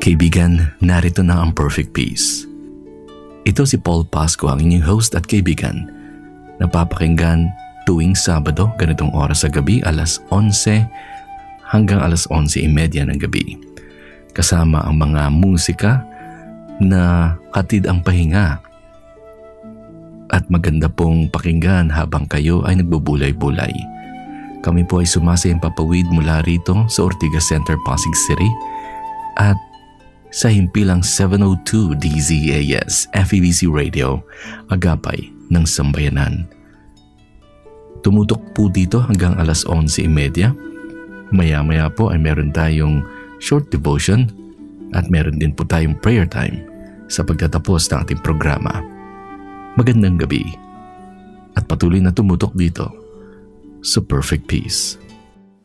Kaibigan, narito na ang Perfect Peace. Ito si Paul Pasco, ang inyong host at kaibigan. Napapakinggan tuwing Sabado, ganitong oras sa gabi, alas 11 hanggang alas 11:30 ng gabi. Kasama ang mga musika na hatid ang pahinga at maganda pong pakinggan habang kayo ay nagbubulay-bulay. Kami po ay sumasayang papawid mula rito sa Ortigas Center, Pasig City at sa himpilang 702 DZAS FEBC Radio, Agapay ng Sambayanan. Tumutok po dito hanggang alas 11:30. Maya-maya po ay meron tayong short devotion at meron din po tayong prayer time sa pagtatapos ng ating programa. Magandang gabi at patuloy na tumutok dito sa Perfect Peace.